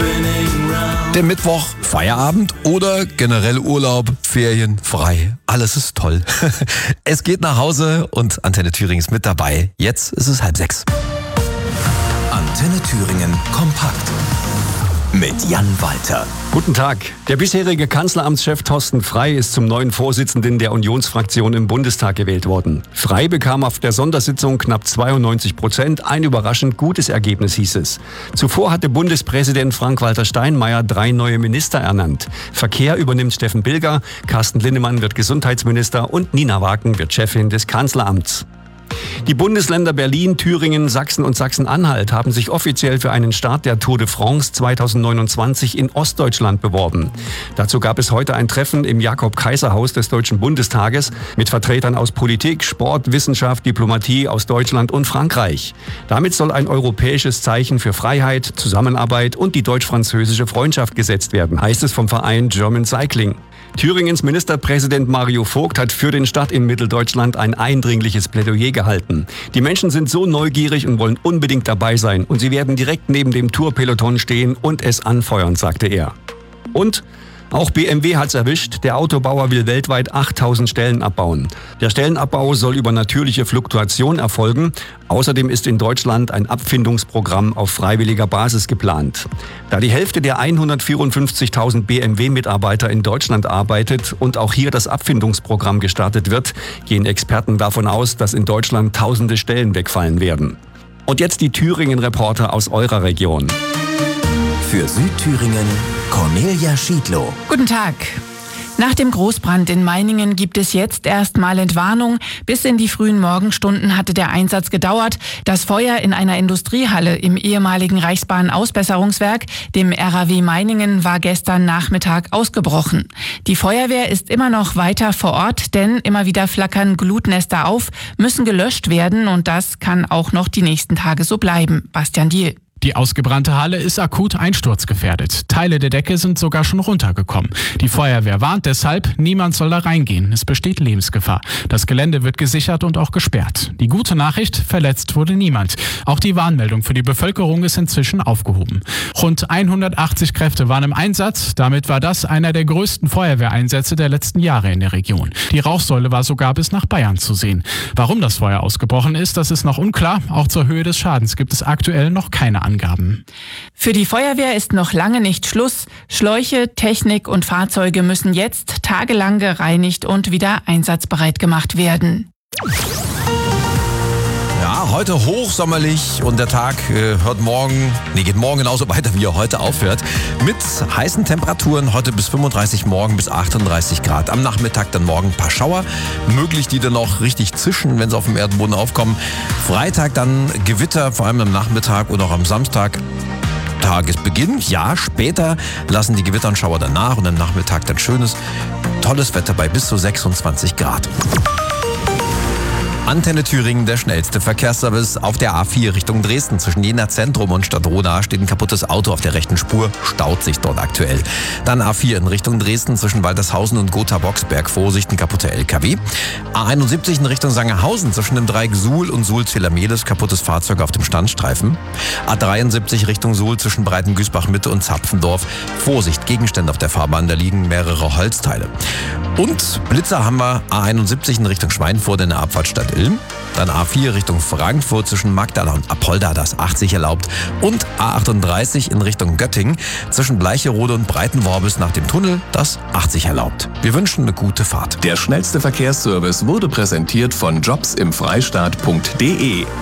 Der Mittwoch, Feierabend oder generell Urlaub, Ferien, frei. Alles ist toll. Es geht nach Hause und Antenne Thüringen ist mit dabei. Jetzt ist es 5:30. Antenne Thüringen kompakt mit Jan Walter. Guten Tag. Der bisherige Kanzleramtschef Thorsten Frey ist zum neuen Vorsitzenden der Unionsfraktion im Bundestag gewählt worden. Frey bekam auf der Sondersitzung knapp 92%. Ein überraschend gutes Ergebnis, hieß es. Zuvor hatte Bundespräsident Frank-Walter Steinmeier 3 neue Minister ernannt. Verkehr übernimmt Steffen Bilger, Carsten Linnemann wird Gesundheitsminister und Nina Waken wird Chefin des Kanzleramts. Die Bundesländer Berlin, Thüringen, Sachsen und Sachsen-Anhalt haben sich offiziell für einen Start der Tour de France 2029 in Ostdeutschland beworben. Dazu gab es heute ein Treffen im Jakob-Kaiser-Haus des Deutschen Bundestages mit Vertretern aus Politik, Sport, Wissenschaft, Diplomatie aus Deutschland und Frankreich. Damit soll ein europäisches Zeichen für Freiheit, Zusammenarbeit und die deutsch-französische Freundschaft gesetzt werden, heißt es vom Verein German Cycling. Thüringens Ministerpräsident Mario Vogt hat für den Start in Mitteldeutschland ein eindringliches Plädoyer gehalten. Die Menschen sind so neugierig und wollen unbedingt dabei sein und sie werden direkt neben dem Tourpeloton stehen und es anfeuern, sagte er. Und auch BMW hat's erwischt. Der Autobauer will weltweit 8000 Stellen abbauen. Der Stellenabbau soll über natürliche Fluktuation erfolgen. Außerdem ist in Deutschland ein Abfindungsprogramm auf freiwilliger Basis geplant. Da die Hälfte der 154.000 BMW-Mitarbeiter in Deutschland arbeitet und auch hier das Abfindungsprogramm gestartet wird, gehen Experten davon aus, dass in Deutschland tausende Stellen wegfallen werden. Und jetzt die Thüringen-Reporter aus eurer Region. Für Südthüringen Cornelia Schiedlow. Guten Tag. Nach dem Großbrand in Meiningen gibt es jetzt erstmal Entwarnung. Bis in die frühen Morgenstunden hatte der Einsatz gedauert. Das Feuer in einer Industriehalle im ehemaligen Reichsbahn-Ausbesserungswerk, dem RAW Meiningen, war gestern Nachmittag ausgebrochen. Die Feuerwehr ist immer noch weiter vor Ort, denn immer wieder flackern Glutnester auf, müssen gelöscht werden und das kann auch noch die nächsten Tage so bleiben. Bastian Diehl. Die ausgebrannte Halle ist akut einsturzgefährdet. Teile der Decke sind sogar schon runtergekommen. Die Feuerwehr warnt deshalb, niemand soll da reingehen. Es besteht Lebensgefahr. Das Gelände wird gesichert und auch gesperrt. Die gute Nachricht, verletzt wurde niemand. Auch die Warnmeldung für die Bevölkerung ist inzwischen aufgehoben. Rund 180 Kräfte waren im Einsatz. Damit war das einer der größten Feuerwehreinsätze der letzten Jahre in der Region. Die Rauchsäule war sogar bis nach Bayern zu sehen. Warum das Feuer ausgebrochen ist, das ist noch unklar. Auch zur Höhe des Schadens gibt es aktuell noch keine Angaben. Für die Feuerwehr ist noch lange nicht Schluss. Schläuche, Technik und Fahrzeuge müssen jetzt tagelang gereinigt und wieder einsatzbereit gemacht werden. Ja, heute hochsommerlich und der Tag geht morgen genauso weiter, wie er heute aufhört. Mit heißen Temperaturen, heute bis 35, morgen bis 38 Grad. Am Nachmittag dann morgen ein paar Schauer, möglich, die dann auch richtig zischen, wenn sie auf dem Erdboden aufkommen. Freitag dann Gewitter, vor allem am Nachmittag und auch am Samstag. Tagesbeginn, ja, später lassen die Gewitter und Schauer danach und am Nachmittag dann schönes, tolles Wetter bei bis zu 26 Grad. Antenne Thüringen, der schnellste Verkehrsservice auf der A4 Richtung Dresden. Zwischen Jena Zentrum und Stadtroda steht ein kaputtes Auto auf der rechten Spur, staut sich dort aktuell. Dann A4 in Richtung Dresden zwischen Waltershausen und Gotha-Boxberg. Vorsicht, ein kaputter LKW. A71 in Richtung Sangerhausen zwischen dem Dreieck Suhl und Suhl-Zelamedes, kaputtes Fahrzeug auf dem Standstreifen. A73 Richtung Suhl zwischen Breitengüßbach-Mitte und Zapfendorf. Vorsicht, Gegenstände auf der Fahrbahn, da liegen mehrere Holzteile. Und Blitzer haben wir A71 in Richtung Schweinfurt in der Abfahrtstadt Ilm. Dann A4 Richtung Frankfurt zwischen Magdala und Apolda, das 80 erlaubt. Und A38 in Richtung Göttingen zwischen Bleicherode und Breitenworbis nach dem Tunnel, das 80 erlaubt. Wir wünschen eine gute Fahrt. Der schnellste Verkehrsservice wurde präsentiert von jobsimfreistaat.de.